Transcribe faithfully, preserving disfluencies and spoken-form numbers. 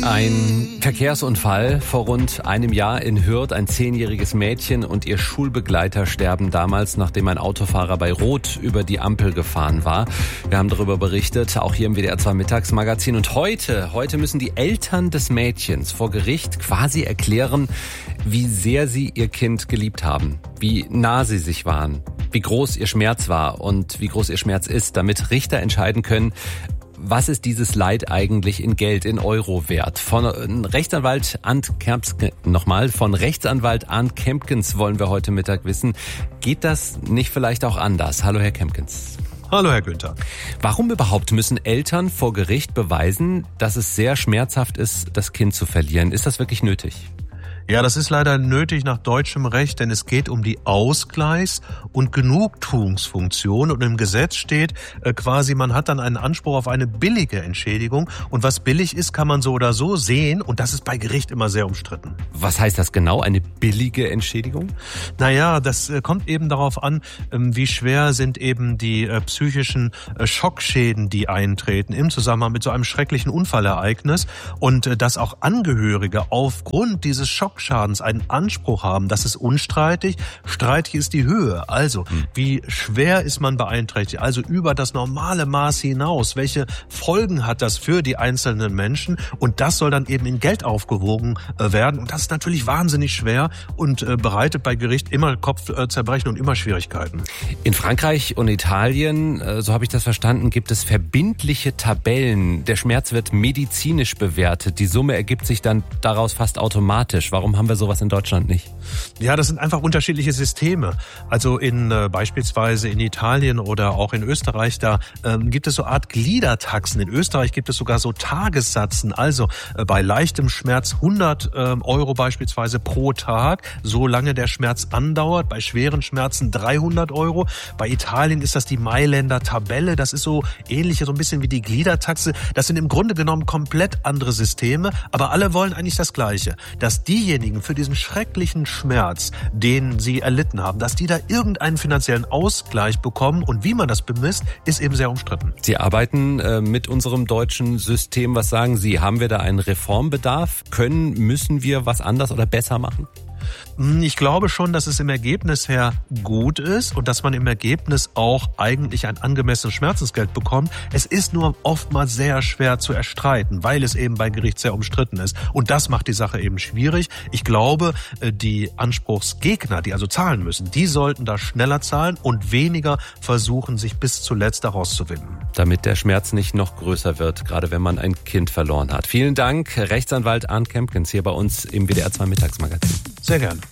Ein Verkehrsunfall vor rund einem Jahr in Hürth. Ein zehnjähriges Mädchen und ihr Schulbegleiter sterben damals, nachdem ein Autofahrer bei Rot über die Ampel gefahren war. Wir haben darüber berichtet, auch hier im W D R zwei Mittagsmagazin. Und heute, heute müssen die Eltern des Mädchens vor Gericht quasi erklären, wie sehr sie ihr Kind geliebt haben, wie nah sie sich waren, wie groß ihr Schmerz war und wie groß ihr Schmerz ist, damit Richter entscheiden können, was ist dieses Leid eigentlich in Geld, in Euro wert? Von Rechtsanwalt Arndt Kempkens, nochmal, von Rechtsanwalt Arndt Kempkens wollen wir heute Mittag wissen, geht das nicht vielleicht auch anders? Hallo, Herr Kempkens. Hallo, Herr Günther. Warum überhaupt müssen Eltern vor Gericht beweisen, dass es sehr schmerzhaft ist, das Kind zu verlieren? Ist das wirklich nötig? Ja, das ist leider nötig nach deutschem Recht, denn es geht um die Ausgleichs- und Genugtuungsfunktion. Und im Gesetz steht äh, quasi, man hat dann einen Anspruch auf eine billige Entschädigung. Und was billig ist, kann man so oder so sehen. Und das ist bei Gericht immer sehr umstritten. Was heißt das genau, eine billige Entschädigung? Naja, das äh, kommt eben darauf an, ähm, wie schwer sind eben die äh, psychischen äh, Schockschäden, die eintreten im Zusammenhang mit so einem schrecklichen Unfallereignis. Und äh, dass auch Angehörige aufgrund dieses Schocks Schadens einen Anspruch haben, das ist unstreitig. Streitig ist die Höhe. Also, wie schwer ist man beeinträchtigt? Also über das normale Maß hinaus. Welche Folgen hat das für die einzelnen Menschen? Und das soll dann eben in Geld aufgewogen werden. Und das ist natürlich wahnsinnig schwer und bereitet bei Gericht immer Kopfzerbrechen und immer Schwierigkeiten. In Frankreich und Italien, so habe ich das verstanden, gibt es verbindliche Tabellen. Der Schmerz wird medizinisch bewertet. Die Summe ergibt sich dann daraus fast automatisch. Warum haben wir sowas in Deutschland nicht? Ja, das sind einfach unterschiedliche Systeme. Also in äh, beispielsweise in Italien oder auch in Österreich, da ähm, gibt es so Art Gliedertaxen. In Österreich gibt es sogar so Tagessatzen. Also äh, bei leichtem Schmerz hundert ähm, Euro beispielsweise pro Tag, solange der Schmerz andauert. Bei schweren Schmerzen dreihundert Euro. Bei Italien ist das die Mailänder Tabelle. Das ist so ähnlich, so ein bisschen wie die Gliedertaxe. Das sind im Grunde genommen komplett andere Systeme, aber alle wollen eigentlich das Gleiche. Dass diejenigen für diesen schrecklichen Schmerz, den sie erlitten haben, dass die da irgendeinen finanziellen Ausgleich bekommen. Und wie man das bemisst, ist eben sehr umstritten. Sie arbeiten äh, mit unserem deutschen System. Was sagen Sie? Haben wir da einen Reformbedarf? Können, müssen wir was anders oder besser machen? Ich glaube schon, dass es im Ergebnis her gut ist und dass man im Ergebnis auch eigentlich ein angemessenes Schmerzensgeld bekommt. Es ist nur oftmals sehr schwer zu erstreiten, weil es eben bei Gericht sehr umstritten ist. Und das macht die Sache eben schwierig. Ich glaube, die Anspruchsgegner, die also zahlen müssen, die sollten da schneller zahlen und weniger versuchen, sich bis zuletzt daraus zu winden. Damit der Schmerz nicht noch größer wird, gerade wenn man ein Kind verloren hat. Vielen Dank, Rechtsanwalt Arndt Kempkens hier bei uns im W D R zwei Mittagsmagazin. Sehr gerne.